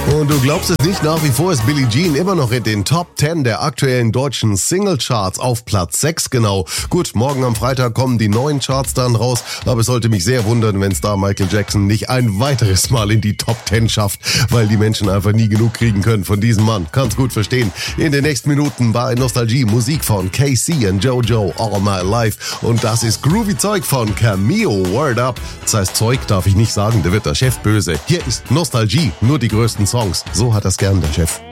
Und du glaubst es nicht, nach wie vor ist Billie Jean immer noch in den Top 10 der aktuellen deutschen Singlecharts, auf Platz 6 genau. Gut, morgen am Freitag kommen die neuen Charts dann raus, aber es sollte mich sehr wundern, wenn Star Michael Jackson nicht ein weiteres Mal in die Top 10 schafft, weil die Menschen einfach nie genug kriegen können von diesem Mann. Kann's gut verstehen. In den nächsten Minuten war in Nostalgie Musik von KC und Jojo, All My Life, und das ist groovy Zeug von Cameo, Word Up. Das heißt, Zeug darf ich nicht sagen, da wird der Chef böse. Hier ist Nostalgie, nur die größten Songs. So hat er's gern, der Chef.